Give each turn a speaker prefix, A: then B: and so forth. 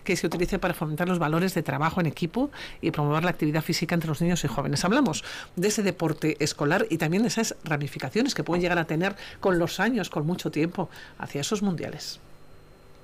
A: que se utilice para fomentar los valores de trabajo en equipo y promover la actividad física entre los niños y jóvenes. Hablamos de ese deporte escolar y también de esas ramificaciones que pueden llegar a tener con los años, con mucho tiempo, hacia esos mundiales.